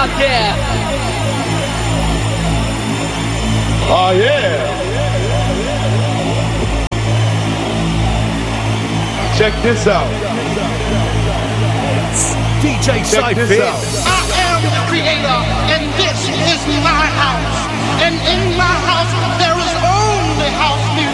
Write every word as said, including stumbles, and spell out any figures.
out there. Oh, yeah. Check this out. D J Check this out. I am the creator, and this is my house. And in my house,